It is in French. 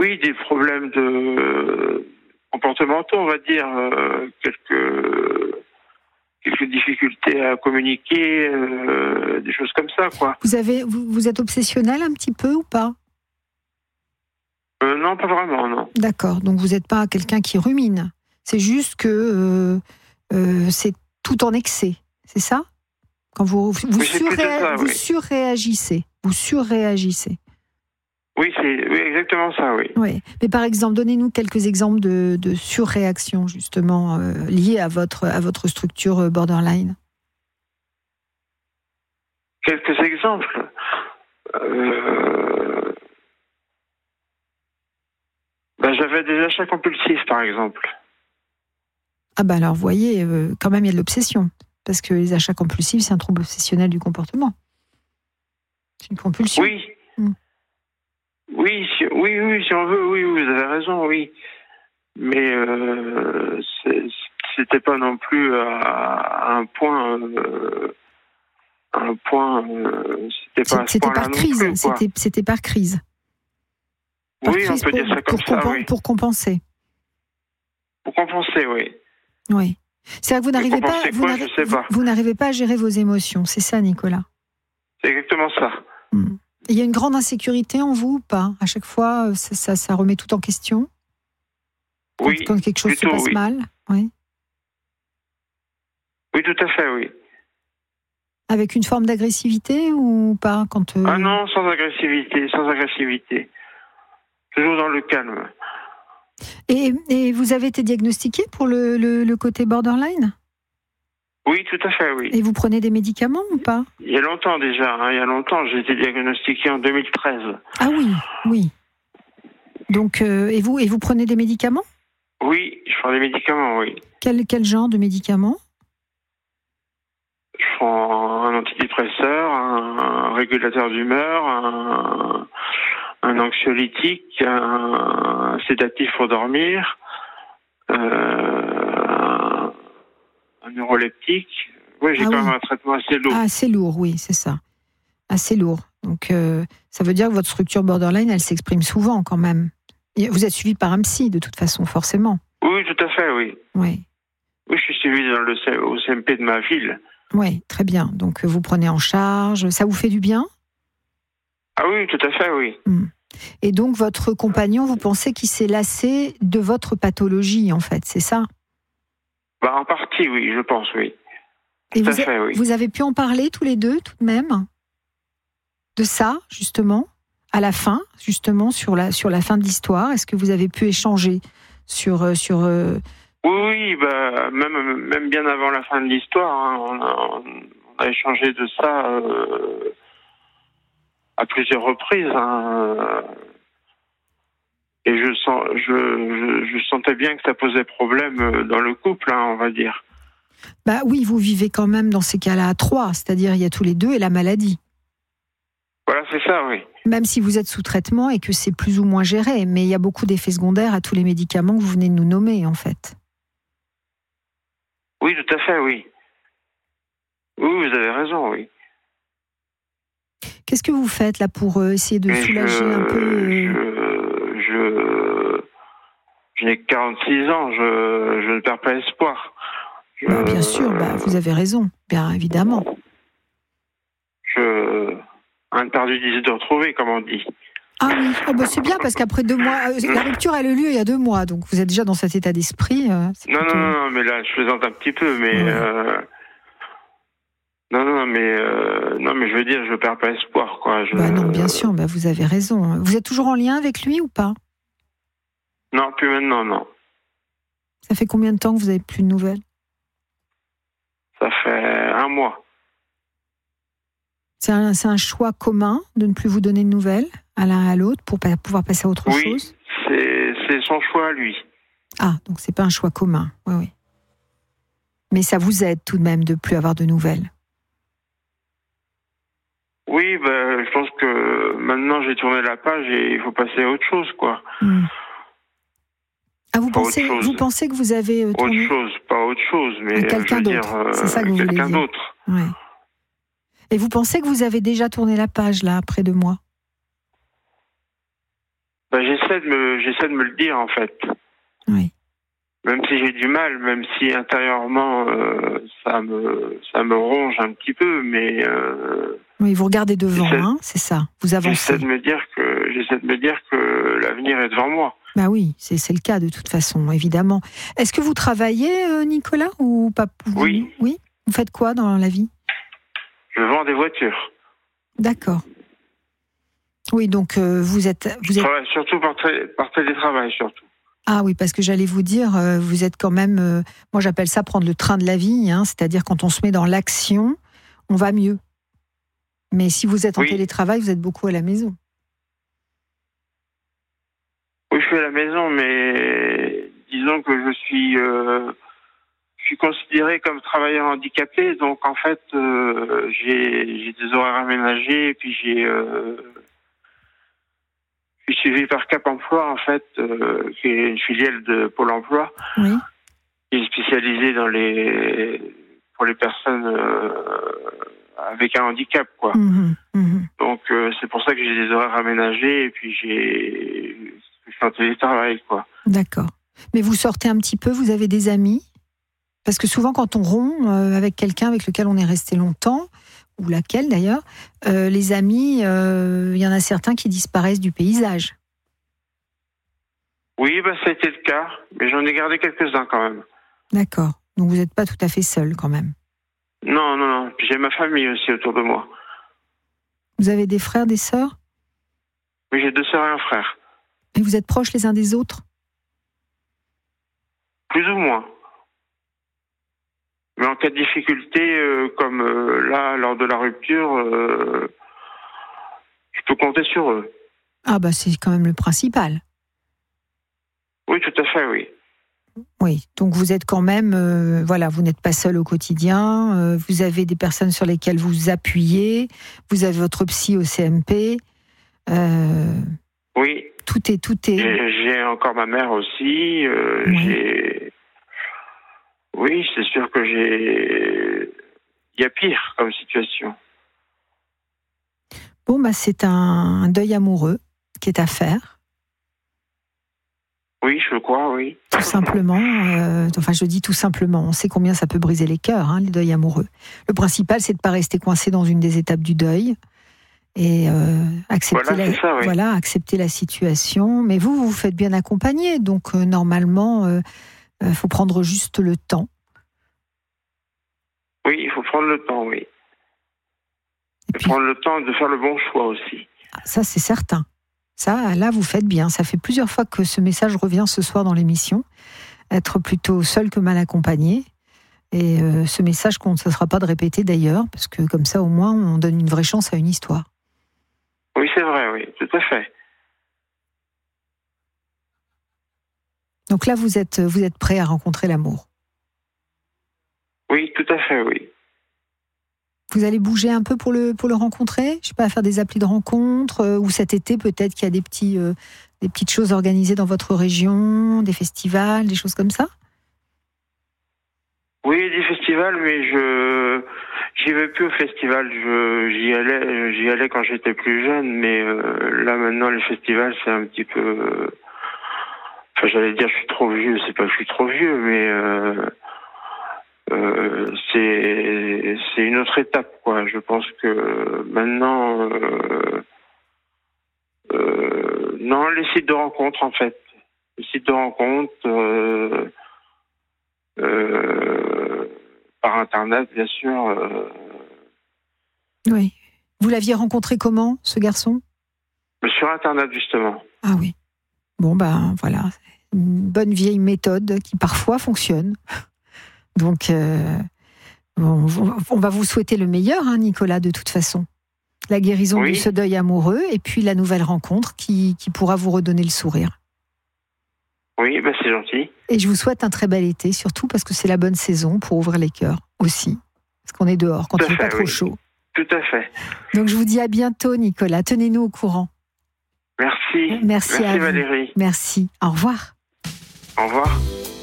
Oui, des problèmes de comportementaux, on va dire, quelques difficultés à communiquer, des choses comme ça, quoi. Vous êtes obsessionnel un petit peu ou pas ? Non, pas vraiment, non. D'accord, donc vous n'êtes pas quelqu'un qui rumine. C'est juste que c'est tout en excès, c'est ça ? Quand vous surréagissez. Vous surréagissez. Oui, c'est exactement ça, oui. Oui. Mais par exemple, donnez-nous quelques exemples de surréaction, justement, liées à votre structure borderline. Quelques exemples. J'avais des achats compulsifs, par exemple. Ah bah alors, vous voyez, quand même, il y a de l'obsession. Parce que les achats compulsifs, c'est un trouble obsessionnel du comportement. C'est une compulsion. Oui. Oui, si on veut, oui, vous avez raison, oui. Mais c'était pas non plus à un point. C'était pas à ce point-là non crise. Plus, quoi. C'était par crise. Par oui, crise on peut dire ça comme ça, oui. Pour compenser. Pour compenser, oui. Oui. C'est-à-dire que vous n'arrivez pas à gérer vos émotions, c'est ça, Nicolas ? C'est exactement ça. Il y a une grande insécurité en vous ou pas ? À chaque fois, ça remet tout en question ? Quand quelque chose se passe mal ? Oui. Oui, tout à fait, oui. Avec une forme d'agressivité ou pas Ah non, sans agressivité. Toujours dans le calme. Et vous avez été diagnostiqué pour le côté borderline ? Oui, tout à fait, oui. Et vous prenez des médicaments ou pas ? Il y a longtemps déjà, j'ai été diagnostiqué en 2013. Ah oui. Donc, et vous prenez des médicaments ? Oui, je prends des médicaments, oui. Quel genre de médicaments ? Je prends un antidépresseur, un régulateur d'humeur, un anxiolytique, un sédatif pour dormir, un neuroleptique. Oui, j'ai quand même un traitement assez lourd. Ah, assez lourd, oui, c'est ça. Assez lourd. Donc, ça veut dire que votre structure borderline, elle s'exprime souvent quand même. Vous êtes suivi par un psy, de toute façon, forcément. Oui, tout à fait, oui. Oui. Oui, je suis suivi au CMP de ma ville. Oui, très bien. Donc, vous prenez en charge. Ça vous fait du bien ? Ah oui, tout à fait, oui. Et donc, votre compagnon, vous pensez qu'il s'est lassé de votre pathologie, en fait, c'est ça ? En partie, oui, je pense, oui. Et vous avez pu en parler tous les deux, tout de même ? De ça, justement, à la fin, justement, sur la fin de l'histoire, est-ce que vous avez pu échanger sur Oui, même bien avant la fin de l'histoire, on a échangé de ça à plusieurs reprises. Et je sentais bien que ça posait problème dans le couple, on va dire. Oui, vous vivez quand même dans ces cas-là à 3, c'est-à-dire il y a tous les deux et la maladie. Voilà, c'est ça, oui. Même si vous êtes sous traitement et que c'est plus ou moins géré, mais il y a beaucoup d'effets secondaires à tous les médicaments que vous venez de nous nommer, en fait. Oui, tout à fait, oui. Oui, vous avez raison, oui. Qu'est-ce que vous faites là pour essayer de soulager un peu Je n'ai que 46 ans, je ne perds pas espoir. Bien sûr, vous avez raison, bien évidemment. Un perdu 10 de retrouver, comme on dit. Ah oui, c'est bien parce qu'après 2 mois, la rupture elle a eu lieu il y a 2 mois, donc vous êtes déjà dans cet état d'esprit. Non, mais là je plaisante un petit peu, mais non, mais je veux dire, je perds pas espoir, quoi. Non, bien sûr, vous avez raison. Vous êtes toujours en lien avec lui ou pas ? Non, plus maintenant, non. Ça fait combien de temps que vous n'avez plus de nouvelles ? Ça fait 1 mois. C'est un choix commun de ne plus vous donner de nouvelles à l'un et à l'autre pour pouvoir passer à autre chose ? Oui, c'est son choix à lui. Ah, donc c'est pas un choix commun, oui. Mais ça vous aide tout de même de ne plus avoir de nouvelles ? Oui, je pense que maintenant j'ai tourné la page et il faut passer à autre chose, quoi. Ah, vous pensez que vous avez tourné... Pas autre chose, mais quelqu'un d'autre. C'est ça que vous voulez dire. Quelqu'un d'autre. Ouais. Et vous pensez que vous avez déjà tourné la page, là, après 2 mois ? J'essaie de me le dire, en fait. Oui. Même si j'ai du mal, même si intérieurement ça me ronge un petit peu, mais oui, vous regardez devant, c'est ça. Vous avancez. J'essaie de me dire que l'avenir est devant moi. Bah oui, c'est le cas de toute façon, évidemment. Est-ce que vous travaillez, Nicolas, ou pas? Oui. Oui. Vous faites quoi dans la vie? Je vends des voitures. D'accord. Oui, donc vous êtes. Je travaille surtout par télétravail, surtout. Ah oui, parce que j'allais vous dire, vous êtes quand même, moi j'appelle ça prendre le train de la vie, c'est-à-dire quand on se met dans l'action, on va mieux. Mais si vous êtes en télétravail, vous êtes beaucoup à la maison. Oui, je suis à la maison, mais disons que je suis considéré comme travailleur handicapé, donc en fait, j'ai des horaires aménagés, et puis je suis suivi par Cap Emploi, en fait, qui est une filiale de Pôle Emploi, qui est spécialisée pour les personnes avec un handicap, quoi. Donc c'est pour ça que j'ai des horaires aménagés, et puis je suis en télétravail, quoi. D'accord. Mais vous sortez un petit peu, vous avez des amis? Parce que souvent, quand on rompt avec quelqu'un avec lequel on est resté longtemps, ou laquelle d'ailleurs, les amis, il y en a certains qui disparaissent du paysage. Oui, ça a été le cas, mais j'en ai gardé quelques-uns quand même. D'accord. Donc vous n'êtes pas tout à fait seul quand même. Non. J'ai ma famille aussi autour de moi. Vous avez des frères, des sœurs? Oui, j'ai 2 sœurs et un frère. Et vous êtes proches les uns des autres? Plus ou moins. Mais en cas de difficulté, comme là, lors de la rupture, je peux compter sur eux. Ah c'est quand même le principal. Oui, tout à fait, oui. Oui, donc vous êtes quand même, vous n'êtes pas seul au quotidien, vous avez des personnes sur lesquelles vous appuyez, vous avez votre psy au CMP. Oui. Tout est. J'ai encore ma mère aussi. Oui, c'est sûr que il y a pire comme situation. Bon, c'est un deuil amoureux qui est à faire. Oui, je crois, oui. Tout simplement. Je dis tout simplement. On sait combien ça peut briser les cœurs, les deuils amoureux. Le principal, c'est de ne pas rester coincé dans une des étapes du deuil et accepter la situation. Mais vous vous faites bien accompagner, donc normalement, faut prendre juste le temps. Oui, il faut prendre le temps, oui. Prendre le temps de faire le bon choix aussi. Ça, c'est certain. Ça, là, vous faites bien. Ça fait plusieurs fois que ce message revient ce soir dans l'émission. Être plutôt seul que mal accompagné. Et ce message qu'on ne cessera pas de répéter d'ailleurs, parce que comme ça, au moins, on donne une vraie chance à une histoire. Oui, c'est vrai, oui, tout à fait. Donc là, vous êtes prêt à rencontrer l'amour? Oui, tout à fait, oui. Vous allez bouger un peu pour le rencontrer? Je sais pas, faire des applis de rencontres, ou cet été peut-être qu'il y a des petites choses organisées dans votre région, des festivals, des choses comme ça? Oui, des festivals, mais j'y vais plus au festival. J'y allais quand j'étais plus jeune, mais là maintenant les festivals c'est un petit peu. J'allais dire je suis trop vieux. C'est pas que je suis trop vieux, mais c'est une autre étape, quoi. Je pense que maintenant, non, les sites de rencontres en fait, les sites de rencontres. Par Internet, bien sûr. Oui. Vous l'aviez rencontré comment, ce garçon? Sur Internet, justement. Ah oui. Bon, voilà. Une bonne vieille méthode qui parfois fonctionne. Donc, on va vous souhaiter le meilleur, Nicolas, de toute façon. La guérison de ce deuil amoureux et puis la nouvelle rencontre qui pourra vous redonner le sourire. Oui, c'est gentil. Et je vous souhaite un très bel été, surtout parce que c'est la bonne saison pour ouvrir les cœurs aussi. Parce qu'on est dehors, quand il n'est pas trop chaud. Tout à fait. Donc je vous dis à bientôt, Nicolas. Tenez-nous au courant. Merci. Merci à vous. Valérie. Merci. Au revoir. Au revoir.